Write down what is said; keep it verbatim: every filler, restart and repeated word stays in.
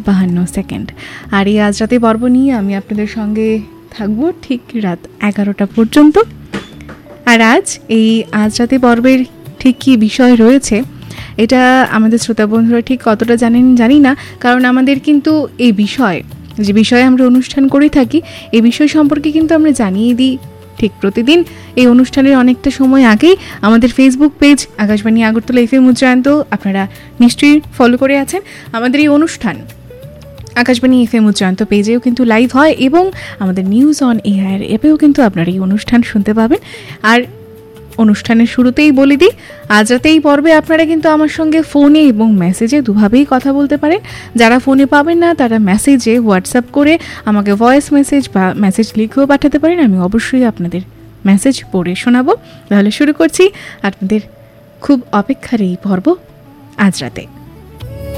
বাহান্ন সেকেন্ড। আর এই আজ রাতে পর্ব নিয়ে আমি আপনাদের সঙ্গে থাকবো ঠিক রাত এগারোটা পর্যন্ত। আর আজ এই আজ রাতে পর্বের ঠিক কী বিষয় রয়েছে এটা আমাদের শ্রোতা বন্ধুরা ঠিক কতটা জানেন জানি না, কারণ আমাদের কিন্তু এই বিষয় যে বিষয়ে আমরা অনুষ্ঠান করে থাকি এই বিষয় সম্পর্কে কিন্তু আমরা জানিয়ে দিই ঠিক প্রতিদিন এই অনুষ্ঠানের অনেকটা সময় আগেই আমাদের Facebook page Akashvani Agartala F M উচ্চায়ন্ত আপনারা নিশ্চয়ই ফলো করে আছেন। আমাদের এই অনুষ্ঠান আকাশবাণী এফ এম উচ্চায়ন্ত পেজেও কিন্তু লাইভ হয় এবং আমাদের নিউজ অন এআইআর অ্যাপেও কিন্তু আপনারা এই অনুষ্ঠান শুনতে পাবেন। আর অনুষ্ঠানের শুরুতেই বলে দিই, আজ রাতে এই পর্বে আপনারা কিন্তু আমার সঙ্গে ফোনে এবং মেসেজে দুভাবেই কথা বলতে পারেন। যারা ফোনে পাবেন না তারা মেসেজে হোয়াটসঅ্যাপ করে আমাকে ভয়েস মেসেজ বা মেসেজ লিখেও পাঠাতে পারেন। আমি অবশ্যই আপনাদের মেসেজ পড়ে শোনাবো। তাহলে শুরু করছি আপনাদের খুব অপেক্ষার এই পর্ব আজ রাতে।